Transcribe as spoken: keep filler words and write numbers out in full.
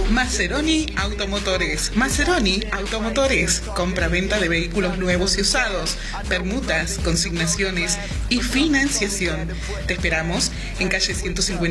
Maceroni Automotores. Maceroni Automotores. Compra-venta de vehículos nuevos y usados, permutas, consignaciones y financiación. Te esperamos en calle ciento cincuenta